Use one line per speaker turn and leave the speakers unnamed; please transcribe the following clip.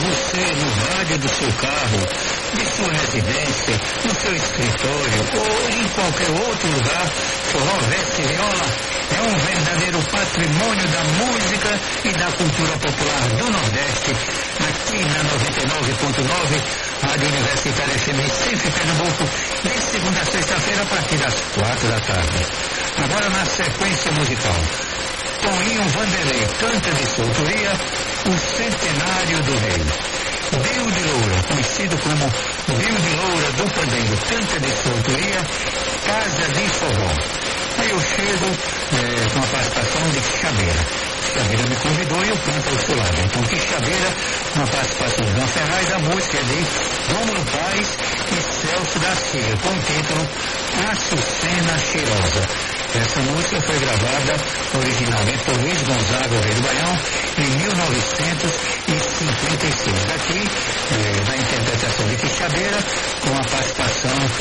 você no rádio do seu carro, de sua residência, no seu escritório ou em qualquer outro lugar, forró, veste, viola é um verdadeiro patrimônio da música e da cultura popular do Nordeste, aqui na 99.9, Rádio Universitária FM sempre Pernambuco, de segunda a sexta-feira a partir das 4 da tarde. Agora na sequência musical, Toninho Vanderlei canta de sua autoria O Centenário do Rei. Bill de Loura, conhecido como Bill de Loura do Pandeiro, canta de sua autoria Casa de Forró. Aí eu chego com a participação de Quixabeira. Quixabeira me convidou e eu canto ao seu lado. Então Quixabeira, uma participação de Dom Ferraz, a música é de Rômulo Paz e Celso da Silva, com o título Açucena Cheirosa. Essa música foi gravada originalmente por Luiz Gonzaga, o Rei do Baião, em 1956. Aqui, na interpretação de Quixabeira, com a participação